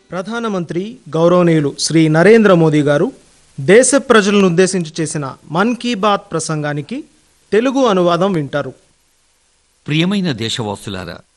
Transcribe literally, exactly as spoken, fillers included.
ప్రధానమంత్రి గౌరవనీయులు శ్రీ నరేంద్ర మోదీ గారు దేశ ప్రజలను ఉద్దేశించి చేసిన మన్ కీ బాత్ ప్రసంగానికి తెలుగు అనువాదం వింటారు. ప్రియమైన దేశవాసులారా,